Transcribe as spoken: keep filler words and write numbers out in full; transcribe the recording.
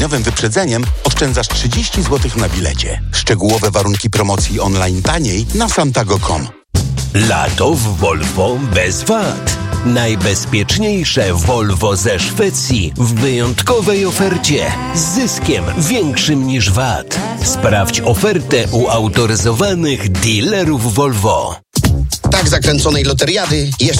dniowym wyprzedzeniem oszczędzasz trzydzieści złotych na bilecie. Szczegółowe warunki promocji online taniej na santago kropka com. Lato w Volvo bez V A T. Najbezpieczniejsze Volvo ze Szwecji w wyjątkowej ofercie z zyskiem większym niż V A T. Sprawdź ofertę u autoryzowanych dealerów Volvo. Tak zakręconej loteriady jeszcze